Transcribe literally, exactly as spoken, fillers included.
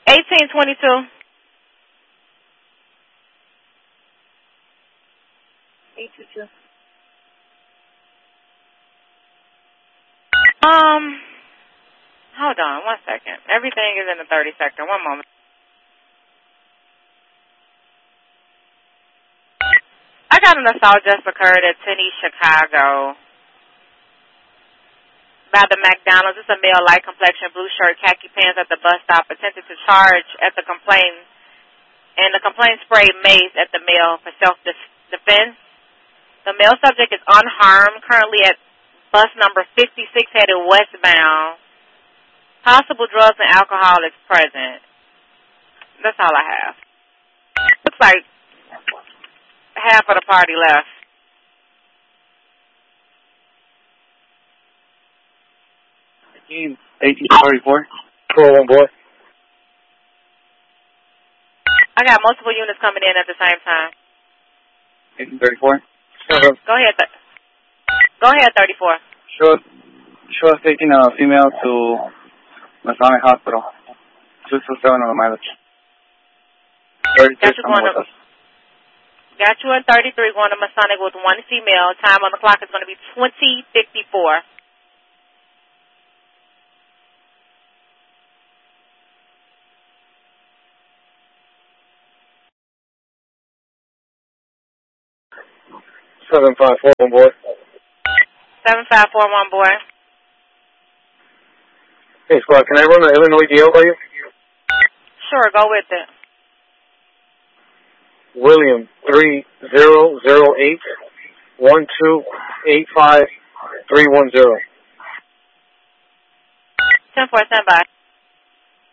eighteen twenty-two. eight two two. Um, hold on one second. Everything is in the thirty sector. One moment. I got an assault just occurred at ten East Chicago by the McDonald's. It's a male, light complexion, blue shirt, khaki pants at the bus stop, attempted to charge at the complaint, and the complaint sprayed mace at the male for self-defense. The male subject is unharmed, currently at bus number fifty-six headed westbound. Possible drugs and alcohol is present. That's all I have. Looks like half of the party left. eighteen thirty-four. four one boy. I got multiple units coming in at the same time. eighteen thirty-four. Sure. Go ahead. Th- Go ahead, thirty-four. Sure. Sure, taking a female to Masonic Hospital. two two seven on the mileage. Got you going to, got you in thirty-three going to Masonic with one female. Time on the clock is going to be twenty fifty-four. seven five four one boy. seven five four one boy. Hey, squad, can I run the Illinois D L by you? Sure, go with it. William, three zero zero eight one two eight five three one zero. ten four, stand by.